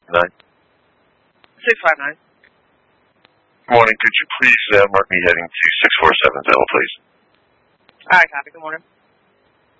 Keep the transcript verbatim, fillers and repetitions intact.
nine. six five nine. Morning. Could you please uh, mark me heading to six four seven Zella, please? All right, copy. Good morning.